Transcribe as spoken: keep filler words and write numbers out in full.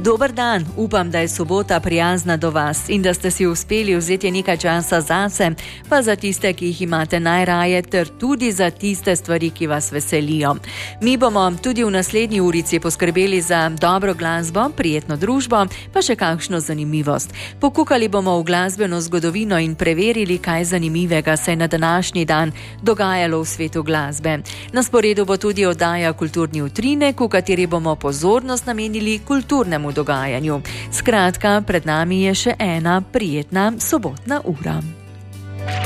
Dober dan, upam, da je sobota prijazna do vas in da ste si uspeli vzeti nekaj časa zase, pa za tiste, ki jih imate najraje, ter tudi za tiste stvari, ki vas veselijo. Mi bomo tudi v naslednji urici poskrbeli za dobro glasbo, prijetno družbo, pa še kakšno zanimivost. Pokukali bomo v glasbeno zgodovino in preverili, kaj zanimivega se je na današnji dan dogajalo v svetu glasbe. Na sporedu bo tudi oddaja Kulturni utrinek, v kateri bomo pozornost namenili kulturnemu dogajanju. Skratka, pred nami je še ena prijetna sobotna ura.